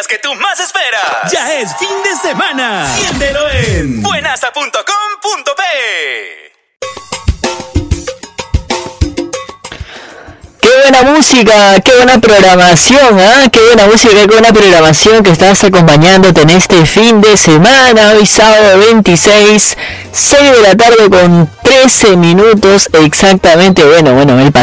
noticias que tú más esperas. Ya es fin de semana. Siéntelo en buenasa.com.p. Qué buena música, qué buena programación, qué buena música, qué buena programación que estás acompañándote en este fin de semana, hoy sábado 26, 6 de la tarde con 13 minutos exactamente, bueno, el